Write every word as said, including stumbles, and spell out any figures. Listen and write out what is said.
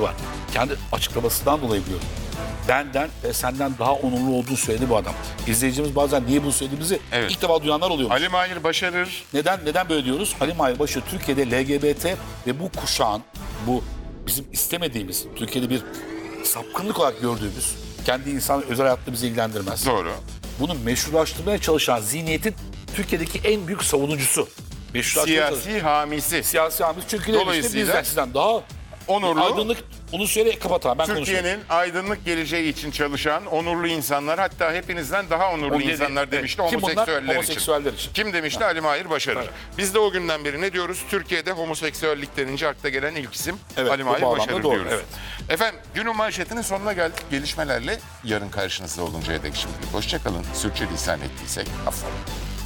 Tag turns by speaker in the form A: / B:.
A: var. Kendi açıklamasından dolayı biliyorum. Benden ve senden daha onurlu olduğunu söyledi bu adam. İzleyicimiz bazen niye bunu söylediğimizi
B: Evet.
A: ilk defa duyanlar oluyor.
B: Ali Mahir başarır.
A: Neden neden böyle diyoruz? Halim Mahir Başarır Türkiye'de L G B T ve bu kuşağın, bu bizim istemediğimiz, Türkiye'de bir sapkınlık olarak gördüğümüz, kendi insan özel hayatta bizi ilgilendirmez.
B: Doğru.
A: Bunu meşrulaştırmaya çalışan zihniyetin Türkiye'deki en büyük savunucusu. Meşrulaştırmaya çalışan-
B: Siyasi hamisi.
A: Siyasi hamle çünkü işte
B: Dolayısıyla
A: bizden sizden daha
B: onurlu,
A: aydınlık, onu söyle kapat abi ben konuşayım.
B: Türkiye'nin aydınlık geleceği için çalışan onurlu insanlar, hatta hepinizden daha onurlu
A: O dedi-
B: insanlar
A: evet.
B: demişti
A: Kim bunlar?
B: homoseksüeller,
A: Homoseksüeller
B: için.
A: için.
B: Kim demişti? Ali Mahir Başarır. Biz de o günden beri ne diyoruz? Türkiye'de homoseksüellik denince akla gelen ilk isim
A: Evet,
B: Ali
A: bu
B: Mahir
A: bağlamda
B: Başarır
A: doğru,
B: diyoruz.
A: evet.
B: Efendim, günün manşetinin sonuna geldik. Gelişmelerle yarın karşınızda oluncaya dek şimdi. Hoşça kalın. Sürçülisan ettiysek affola.